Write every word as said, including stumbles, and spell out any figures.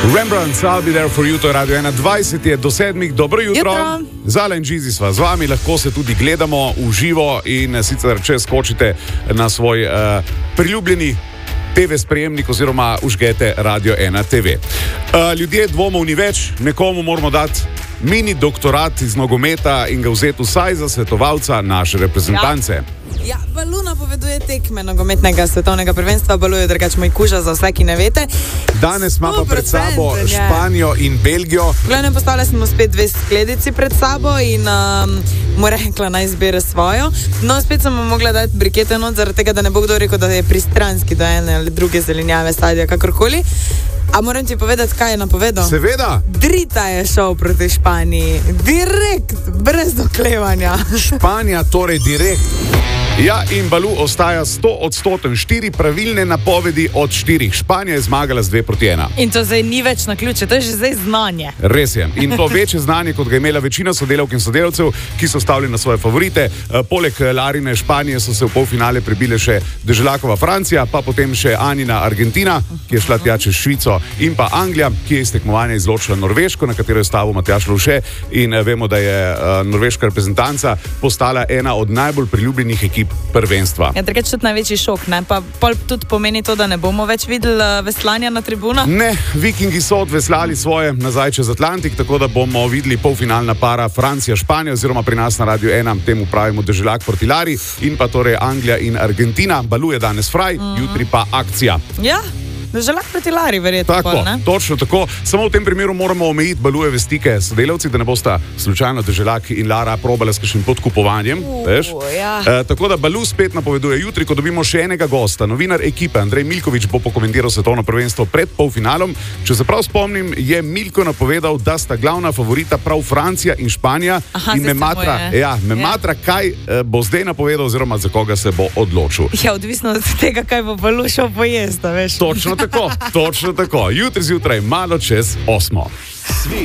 Rembrandt, I'll be there for you, to je Radio ena, dvajset je do sedmih, dobro jutro. jutro. Zala in Džizi sva z vami, lahko se tudi gledamo v živo in sicer če skočite na svoj uh, priljubljeni te ve sprejemnik oziroma užgete Radio ena te ve. Uh, ljudje dvomov ni več, nekomu moramo dati mini doktorat iz nogometa in ga vzeti vsaj za svetovalca naše reprezentance. Ja. Ja, Balu napoveduje tekme nogometnega svetovnega prvenstva, Balu je drugač moj kuža za vse, ki ne vete. Danes ima pa pred sabo Španijo in Belgijo. Glavno, postavili smo spet dve skledici pred sabo in um, mu rekla naj izbere svojo. No, spet sem mu mogla dati brikete not, zaradi tega, da ne bo kdo rekel, da je pristranski do ene ali druge zelenjave, sadja, kakorkoli. A moram ti povedati, kaj je napovedal? Seveda. Drita je šel proti Španiji. Direkt, brez doklevanja. Španija torej direkt. Ja, in Balu ostaja sto odstoten, štiri pravilne napovedi od štirih. Španija je zmagala z dve proti ena. In to zdaj ni več na ključe, to je že zdaj znanje. Res je. In to večje znanje, kot ga je imela večina sodelavk in sodelavcev, ki so stavili na svoje favorite. Poleg Larine Španije so se v polfinale prebile še Deželakova Francija, pa potem še Anina Argentina, ki je šla tja čez Švico, in pa Anglija, ki je iz tekmovanja izločila Norveško, na katero je stavil Matjaž Lovše, in vemo, da je norveška reprezentanca postala ena od najbolj priljubljenih ekip prvenstva. Ja, drugače tudi največji šok, ne? Pa pol tudi pomeni to, da ne bomo več videli veslanja na tribunah? Ne, Vikingi so odveslali svoje nazaj čez Atlantik, tako da bomo videli polfinalna para Francija-Španija, oziroma pri nas na Radio ena temu pravimo Deželak proti Lari, in pa torej Anglija in Argentina. Balu je danes fraj, mm. jutri pa akcija. Ja. Deželak proti Lari, verjetno. Tako, pol, ne? Točno tako. Samo v tem primeru moramo omejiti Balujeve stike s sodelavci, da ne bosta slučajno Deželak in Lara probala s kakšnim podkupovanjem. Uh, ja. e, tako da Balu spet napoveduje jutri, ko dobimo še enega gosta. Novinar ekipe Andrej Milković bo pokomentiral svetovno prvenstvo pred polfinalom. Če se prav spomnim, je Milko napovedal, da sta glavna favorita prav Francija in Španija. Aha, in me matra, ja, me ja. matra, kaj eh, bo zdaj napovedal oziroma za koga se bo odločil. Ja, odvisno od tega, kaj bo Balu šel pojesti, veš. Točno tako, točno tako. Jutri zjutraj malo čez osmo.